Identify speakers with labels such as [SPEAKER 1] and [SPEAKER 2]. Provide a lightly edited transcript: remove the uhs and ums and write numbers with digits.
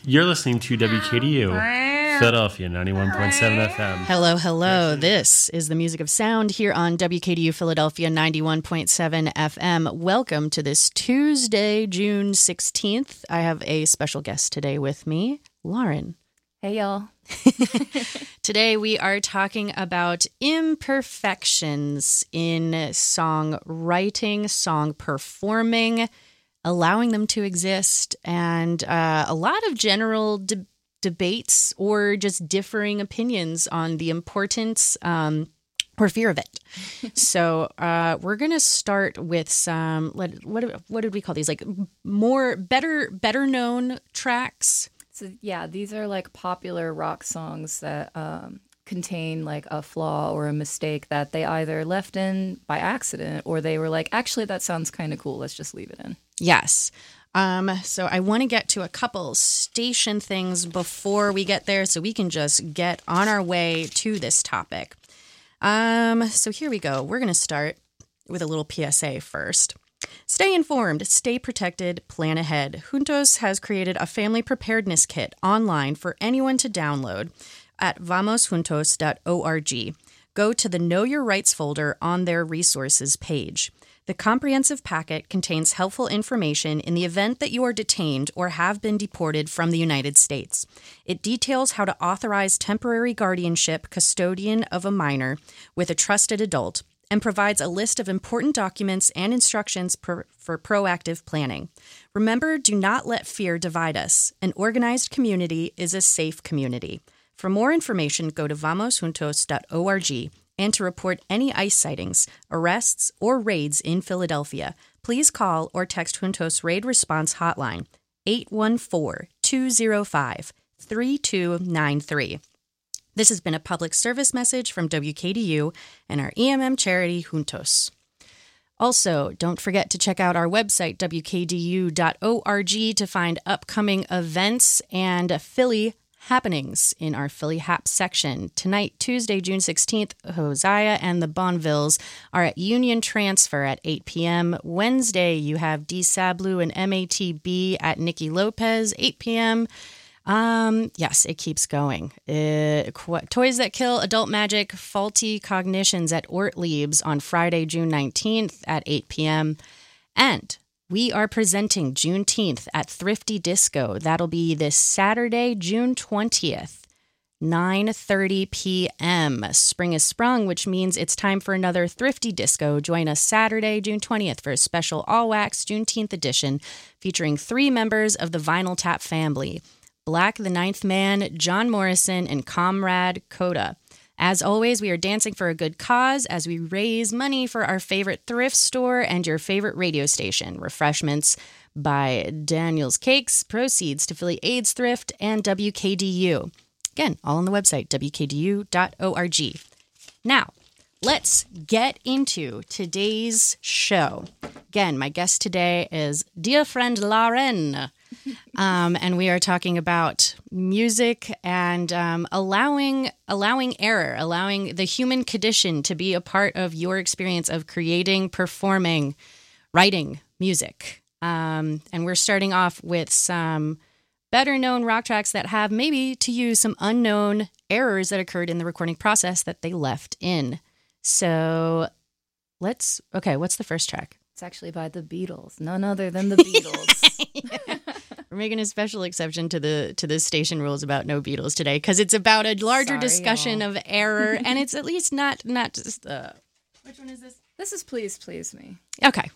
[SPEAKER 1] You're listening to WKDU, Philadelphia 91.7 FM.
[SPEAKER 2] Hello, hello. This is the music of sound here on WKDU Philadelphia 91.7 FM. Welcome to this Tuesday, June 16th. I have a special guest today with me, Lauren.
[SPEAKER 3] Hey, y'all.
[SPEAKER 2] Today we are talking about imperfections in songwriting, song performing, allowing them to exist, and a lot of general debates or just differing opinions on the importance or fear of it. So we're going to start with some, what did we call these? Like better known tracks.
[SPEAKER 3] So yeah, these are like popular rock songs that contain like a flaw or a mistake that they either left in by accident or they were like, actually, that sounds kind of cool. Let's just leave it in.
[SPEAKER 2] Yes. So I want to get to a couple station things before we get there so we can just get on our way to this topic. So here we go. We're going to start with a little PSA first. Stay informed, stay protected, plan ahead. Juntos has created a family preparedness kit online for anyone to download at vamosjuntos.org. Go to the Know Your Rights folder on their resources page. The comprehensive packet contains helpful information in the event that you are detained or have been deported from the United States. It details how to authorize temporary guardianship custodian of a minor with a trusted adult and provides a list of important documents and instructions for proactive planning. Remember, do not let fear divide us. An organized community is a safe community. For more information, go to vamosjuntos.org. And to report any ICE sightings, arrests, or raids in Philadelphia, please call or text Juntos Raid Response Hotline, 814-205-3293. This has been a public service message from WKDU and our EMM charity, Juntos. Also, don't forget to check out our website, wkdu.org, to find upcoming events and Philly happenings in our Philly Hap section. Tonight, Tuesday, June 16th, Hosea and the Bonvilles are at Union Transfer at 8 p.m. Wednesday, you have D. Sablu and MATB at Nikki Lopez, 8 p.m. Yes, it keeps going. Toys That Kill, Adult Magic, Faulty Cognitions at Ortlieb's on Friday, June 19th at 8 p.m. And we are presenting Juneteenth at Thrifty Disco. That'll be this Saturday, June 20th, 9:30 p.m. Spring is sprung, which means it's time for another Thrifty Disco. Join us Saturday, June 20th for a special all-wax Juneteenth edition featuring 3 members of the Vinyl Tap family, Black the Ninth Man, John Morrison, and Comrade Coda. As always, we are dancing for a good cause as we raise money for our favorite thrift store and your favorite radio station. Refreshments by Daniel's Cakes, proceeds to Philly AIDS Thrift, and WKDU. Again, all on the website, wkdu.org. Now, let's get into today's show. Again, my guest today is dear friend Lauren. And we are talking about music and allowing error, allowing the human condition to be a part of your experience of creating, performing, writing music. And we're starting off with some better known rock tracks that have maybe to you some unknown errors that occurred in the recording process that they left in. So what's the first track?
[SPEAKER 3] It's actually by the Beatles, none other than the Beatles.
[SPEAKER 2] Yeah. We're making a special exception to the station rules about no Beatles today because it's about a larger discussion of error, and it's at least not just which one is this?
[SPEAKER 3] This is Please Please Me.
[SPEAKER 2] Okay,